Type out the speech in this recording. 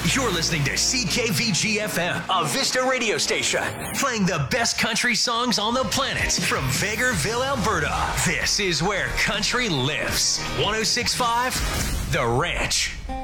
You're listening to CKVG-FM, a Vista radio station, playing the best country songs on the planet from Vegreville, Alberta. This is where country lives. 106.5 The Ranch.